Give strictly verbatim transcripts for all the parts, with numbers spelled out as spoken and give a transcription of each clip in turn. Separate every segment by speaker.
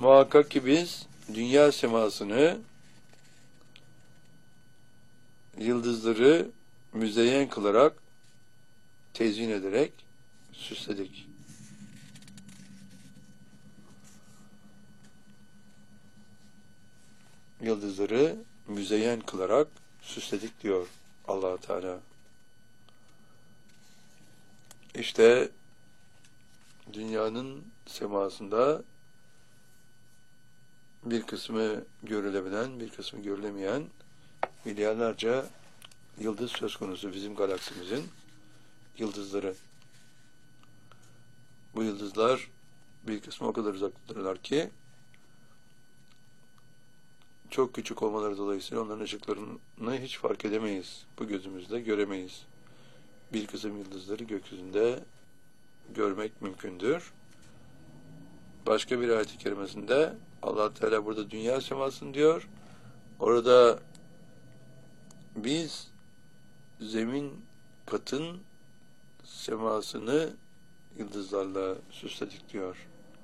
Speaker 1: Muhakkak ki biz dünya semasını, yıldızları müzeyyen kılarak, tezyin ederek süsledik. Yıldızları müzeyyen kılarak süsledik diyor Allah Teala. İşte dünyanın semasında bir kısmı görülebilen, bir kısmı görülemeyen milyarlarca yıldız söz konusu bizim galaksimizin yıldızları. Bu yıldızlar bir kısmı o kadar uzaktadırlar ki çok küçük olmaları dolayısıyla onların ışıklarını hiç fark edemeyiz. Bu gözümüzle göremeyiz. Bir kısım yıldızları gökyüzünde görmek mümkündür. Başka bir ayet-i kerimesinde Allah Teala burada dünya semasını diyor. Orada biz zemin katın semasını yıldızlarla süsledik diyor.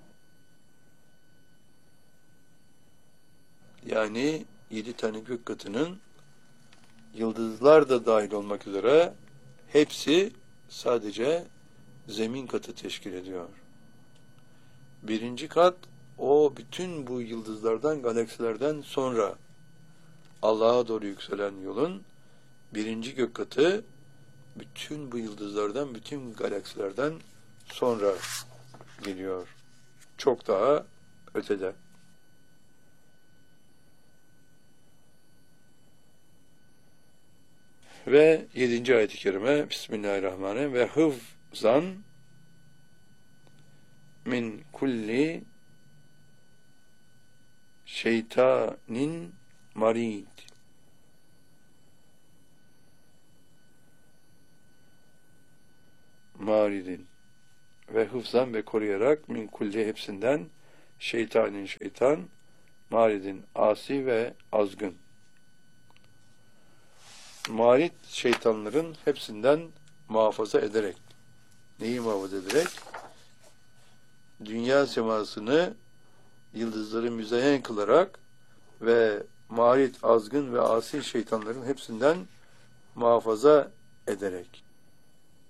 Speaker 1: Yani yedi tane gök katının yıldızlar da dahil olmak üzere hepsi sadece zemin katı teşkil ediyor. Birinci kat o bütün bu yıldızlardan, galaksilerden sonra Allah'a doğru yükselen yolun birinci gök katı bütün bu yıldızlardan, bütün galaksilerden sonra geliyor. Çok daha ötede. Ve yedinci ayet-i kerime Bismillahirrahmanirrahim ve hıfzan min kulli şeytanin marid. Maridin ve hıfzan ve koruyarak min kulli hepsinden şeytanin şeytan maridin asi ve azgın. Marid şeytanların hepsinden muhafaza ederek. Neyi muhafaza ederek? Dünya semasını yıldızları müzeyyen kılarak ve marid, azgın ve asi şeytanların hepsinden muhafaza ederek.